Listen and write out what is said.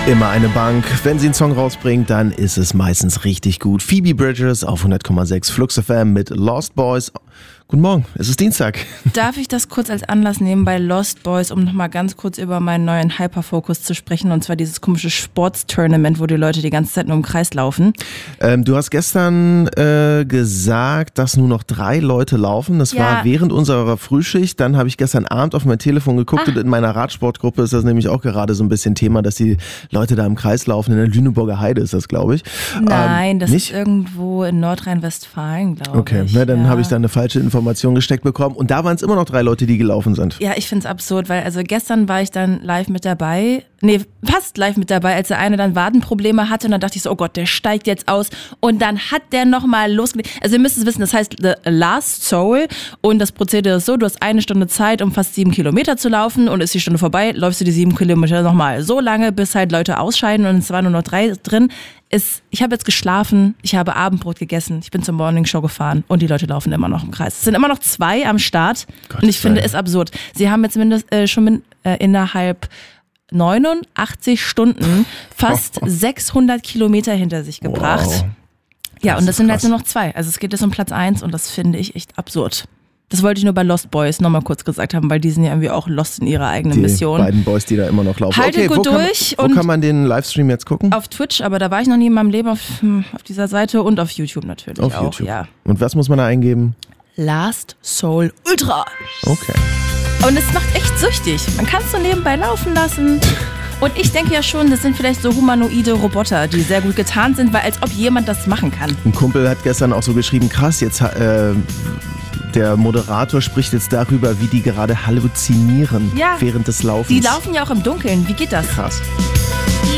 Immer eine Bank. Wenn sie einen Song rausbringt, dann ist es meistens richtig gut. Phoebe Bridgers auf 100,6 Flux FM mit Lost Boys. Guten Morgen, es ist Dienstag. Darf ich das kurz als Anlass nehmen bei Lost Boys, um nochmal ganz kurz über meinen neuen Hyperfocus zu sprechen, und zwar dieses komische Sportstournament, wo die Leute die ganze Zeit nur im Kreis laufen. Du hast gestern gesagt, dass nur noch 3 Leute laufen. Das war während unserer Frühschicht. Dann habe ich gestern Abend auf mein Telefon geguckt und in meiner Radsportgruppe ist das nämlich auch gerade so ein bisschen Thema, dass die Leute da im Kreis laufen. In der Lüneburger Heide ist das, glaube ich. Nein, das nicht? ist irgendwo in Nordrhein-Westfalen, glaube ich. Okay, dann habe ich da eine falsche Information gesteckt bekommen. Und da waren es immer noch 3 Leute, die gelaufen sind. Ja, ich finde es absurd, weil also gestern war ich dann live mit dabei, fast live mit dabei, als der eine dann Wadenprobleme hatte und dann dachte ich so, oh Gott, der steigt jetzt aus und dann hat der nochmal losgelegt. Also ihr müsst es wissen, das heißt The Last Soul und das Prozedere ist so, du hast 1 Stunde Zeit, um fast 7 Kilometer zu laufen und ist die Stunde vorbei, läufst du die 7 Kilometer nochmal so lange, bis halt Leute ausscheiden und es waren nur noch 3 drin. Ich habe jetzt geschlafen, ich habe Abendbrot gegessen, ich bin zur Morningshow gefahren und die Leute laufen immer noch im Kreis. Es sind immer noch 2 am Start und ich finde es absurd. Sie haben jetzt schon innerhalb 89 Stunden fast 600 Kilometer hinter sich gebracht. Wow. Ja, und das sind jetzt nur noch 2. Also es geht jetzt um Platz 1 und das finde ich echt absurd. Das wollte ich nur bei Lost Boys nochmal kurz gesagt haben, weil die sind ja irgendwie auch lost in ihrer eigenen Mission. Die beiden Boys, die da immer noch laufen. Haltet gut durch. Wo kann man den Livestream jetzt gucken? Auf Twitch, aber da war ich noch nie in meinem Leben auf dieser Seite und auf YouTube natürlich auf auch. YouTube. Ja. Und was muss man da eingeben? Last Soul Ultra. Okay. Und es macht echt süchtig. Man kann es so nebenbei laufen lassen. Und ich denke ja schon, das sind vielleicht so humanoide Roboter, die sehr gut getarnt sind, weil als ob jemand das machen kann. Ein Kumpel hat gestern auch so geschrieben, krass, jetzt der Moderator spricht jetzt darüber, wie die gerade halluzinieren während des Laufens. Die laufen ja auch im Dunkeln. Wie geht das? Krass.